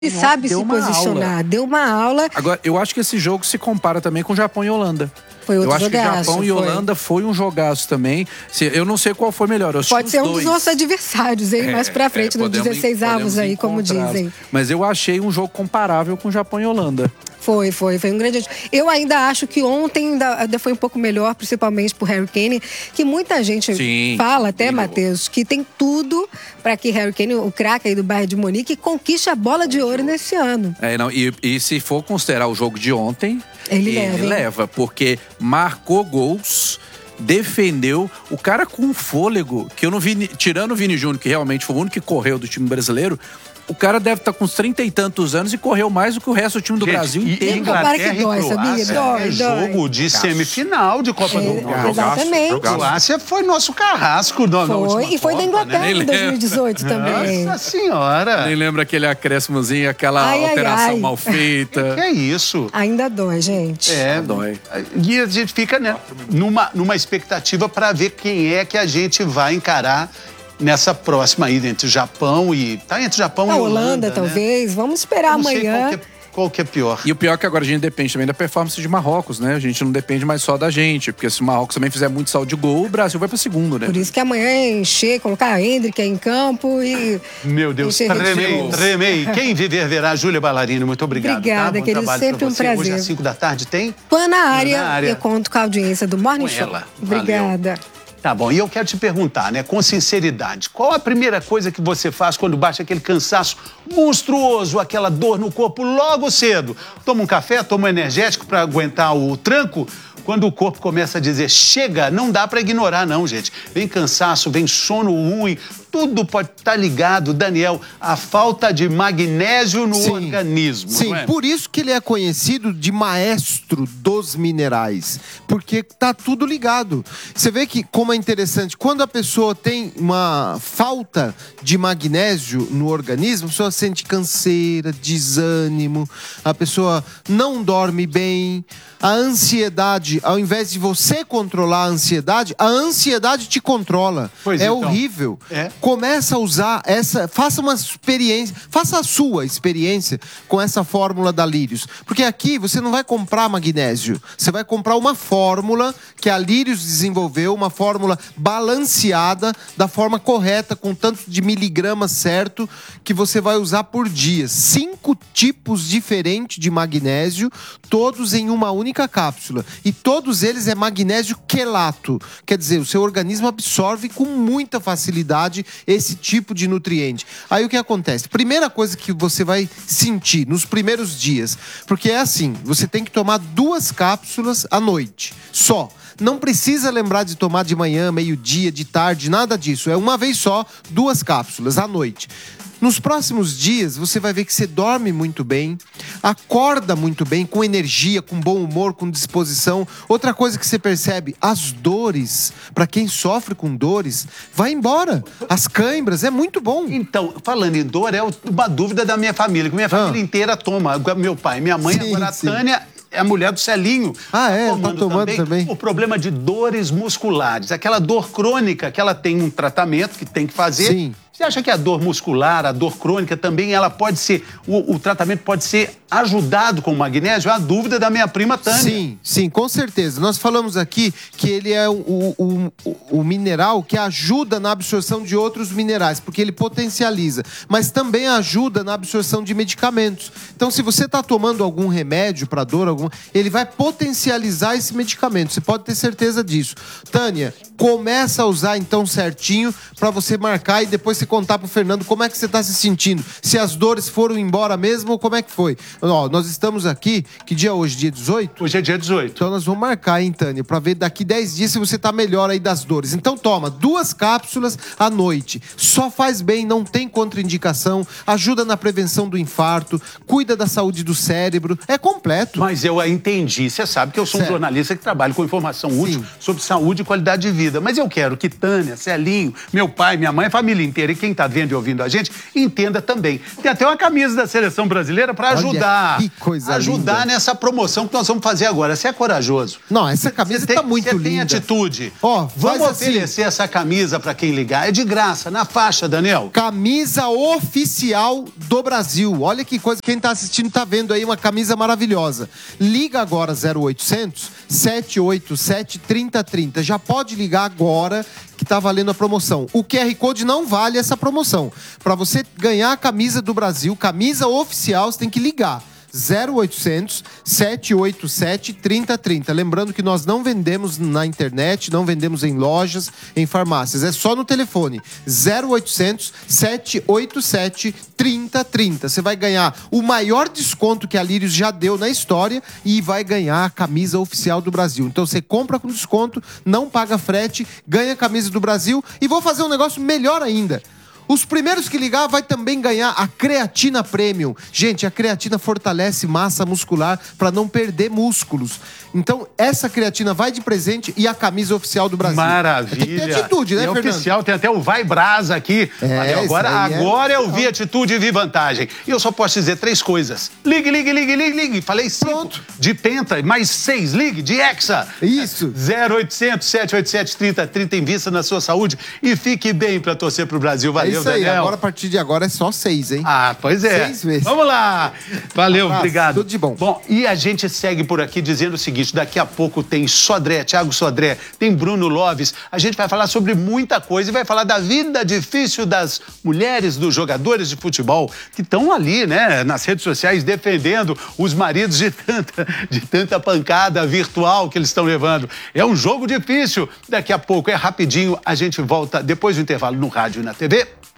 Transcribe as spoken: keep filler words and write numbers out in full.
Ele sabe se uma posicionar, aula. deu uma aula. Agora, eu acho que esse jogo se compara também com Japão e Holanda. Foi outro eu acho jogaço, que Japão e foi. Holanda foi um jogaço também. Eu não sei qual foi melhor. Eu Pode ser um dois. dos nossos adversários, hein? É, mais pra frente, é, no dezesseis avos aí, como dizem. Mas eu achei um jogo comparável com Japão e Holanda. Foi, foi, foi um grande... Eu ainda acho que ontem ainda, ainda foi um pouco melhor, principalmente pro Harry Kane, que muita gente Sim, fala até, Matheus, que tem tudo para que Harry Kane, o craque aí do Bayern de Munique, conquiste a bola de ouro nesse ano. É, não, e, e se for considerar o jogo de ontem, ele, ele leva, leva, porque marcou gols, defendeu, o cara com fôlego, que eu não vi, tirando o Vini Júnior, que realmente foi o único que correu do time brasileiro, o cara deve estar com uns trinta e tantos anos e correu mais do que o resto do time do Gente, Brasil e inteiro. Inglaterra que dói, e Croácia sabia? Dói, é dói. jogo de Jogaço. semifinal de Copa É, do Mundo. exatamente. Croácia foi nosso carrasco. No, foi, e foi Copa, da Inglaterra né? em dois mil e dezoito também. Nossa senhora. Nem lembra aquele acréscimozinho, aquela ai, alteração ai, ai. mal feita. Que é isso? Ainda dói, gente. É, dói. E a gente fica, né, numa, numa expectativa para ver quem é que a gente vai encarar nessa próxima aí, entre o Japão e... Tá entre o Japão a e Holanda, Holanda, talvez. Né? Vamos esperar não amanhã. Sei qual, que é, qual que é pior. E o pior é que agora a gente depende também da performance de Marrocos, né? A gente não depende mais só da gente, porque se o Marrocos também fizer muito saldo de gol, o Brasil vai para segundo, né? Por isso que amanhã é encher, colocar a Hendrick em campo e... Meu Deus, tremei, tremei. Quem viver verá. Júlia Ballarini, muito obrigado. Obrigada, tá? querido, sempre um prazer. Hoje às cinco da tarde tem? Pan na área, na área. eu conto com a audiência do Morning Com Show. ela. Obrigada. Valeu. Tá bom, e eu quero te perguntar, né, com sinceridade, qual a primeira coisa que você faz quando bate aquele cansaço monstruoso, aquela dor no corpo logo cedo? Toma um café, toma um energético para aguentar o tranco? Quando o corpo começa a dizer, chega, não dá para ignorar não, gente. Vem cansaço, vem sono ruim, tudo pode estar ligado, Daniel, à falta de magnésio no sim, organismo. Sim, não é? Por isso que ele é conhecido de maestro dos minerais, porque tá tudo ligado. Você vê que como é interessante, quando a pessoa tem uma falta de magnésio no organismo, a pessoa sente canseira, desânimo, a pessoa não dorme bem, a ansiedade, ao invés de você controlar a ansiedade, a ansiedade te controla. Pois é então. horrível. É. Começa a usar essa, faça uma experiência, faça a sua experiência com essa fórmula da Lírios. Porque aqui você não vai comprar magnésio, você vai comprar uma fórmula que a Lírios desenvolveu, uma fórmula balanceada, da forma correta, com tanto de miligramas certo, que você vai usar por dia. Cinco tipos diferentes de magnésio, todos em uma única cápsula. E todos eles é magnésio quelato. Quer dizer, o seu organismo absorve com muita facilidade esse tipo de nutriente. Aí o que acontece? Primeira coisa que você vai sentir nos primeiros dias, porque é assim, você tem que tomar duas cápsulas à noite, só. Não precisa lembrar de tomar de manhã, meio-dia, de tarde, nada disso. É uma vez só, duas cápsulas à noite. Nos próximos dias, você vai ver que você dorme muito bem, acorda muito bem, com energia, com bom humor, com disposição. Outra coisa que você percebe, as dores, para quem sofre com dores, vai embora. As câimbras, é muito bom. Então, falando em dor, é uma dúvida da minha família, que minha família ah. inteira toma. Meu pai, minha mãe, sim, agora a Tânia... É a mulher do Celinho. Ah, é? Tá tomando, tá tomando também, também. O problema de dores musculares. Aquela dor crônica que ela tem um tratamento que tem que fazer. Sim. Você acha que a dor muscular, a dor crônica também, ela pode ser... O, o tratamento pode ser ajudado com magnésio? É a dúvida da minha prima Tânia. Sim, sim, com certeza. Nós falamos aqui que ele é o, o, o, o mineral que ajuda na absorção de outros minerais, porque ele potencializa, mas também ajuda na absorção de medicamentos. Então, se você está tomando algum remédio para dor, algum, ele vai potencializar esse medicamento. Você pode ter certeza disso. Tânia, começa a usar então certinho para você marcar e depois você contar pro Fernando como é que você tá se sentindo. Se as dores foram embora mesmo ou como é que foi. Ó, nós estamos aqui, que dia é hoje? Dia dezoito? Hoje é dia dezoito. Então nós vamos marcar, hein, Tânia, pra ver daqui dez dias se você tá melhor aí das dores. Então toma, duas cápsulas à noite. Só faz bem, não tem contraindicação, ajuda na prevenção do infarto, cuida da saúde do cérebro, é completo. Mas eu entendi. Você sabe que eu sou um certo. jornalista que trabalha com informação útil Sim. sobre saúde e qualidade de vida. Mas eu quero que Tânia, Celinho, meu pai, minha mãe, a família inteira e quem está vendo e ouvindo a gente entenda também. Tem até uma camisa da Seleção Brasileira para ajudar. Que coisa ajudar linda. nessa promoção que nós vamos fazer agora. Você é corajoso. Não, essa camisa está muito você linda. Tem atitude. Ó, vamos assim. oferecer essa camisa para quem ligar. É de graça, na faixa, Daniel. Camisa oficial do Brasil. Olha que coisa, quem está assistindo está vendo aí uma camisa maravilhosa. Liga agora zero oitocentos, sete oito sete, trinta trinta. Já pode ligar agora que tá valendo a promoção. O Q R Code não vale essa promoção. Para você ganhar a camisa do Brasil, camisa oficial, você tem que ligar. zero oitocentos, sete oito sete, trinta trinta. Lembrando que nós não vendemos na internet, não vendemos em lojas, em farmácias. É só no telefone. zero oitocentos, sete oito sete, trinta trinta. Você vai ganhar o maior desconto que a Lírios já deu na história e vai ganhar a camisa oficial do Brasil. Então você compra com desconto, não paga frete, ganha a camisa do Brasil e vou fazer um negócio melhor ainda. Os primeiros que ligar vai também ganhar a creatina premium. Gente, a creatina fortalece massa muscular para não perder músculos. Então, essa creatina vai de presente e a camisa oficial do Brasil. Maravilha. Tem que ter atitude, né, é Fernando? oficial, tem até o Vai Brasa aqui. É, Valeu, agora é agora eu vi atitude e vi vantagem. E eu só posso dizer três coisas. Ligue, ligue, ligue, ligue, ligue. Falei cinco. Pronto. De penta, mais seis. Ligue, de hexa. Isso. zero oitocentos, sete oito sete, trinta trinta. Invista na sua saúde e fique bem para torcer pro Brasil. Valeu, É isso aí. Daniel. Agora, a partir de agora, é só seis, hein? Ah, pois é. Seis vezes. Vamos lá. Valeu, Um abraço, obrigado. tudo de bom. Bom, e a gente segue por aqui dizendo o seguinte, daqui a pouco tem Sodré, Thiago Sodré, tem Bruno Loves. A gente vai falar sobre muita coisa e vai falar da vida difícil das mulheres, dos jogadores de futebol que estão ali, né, nas redes sociais defendendo os maridos de tanta, de tanta pancada virtual que eles estão levando. É um jogo difícil. Daqui a pouco, é rapidinho, a gente volta depois do intervalo no rádio e na T V.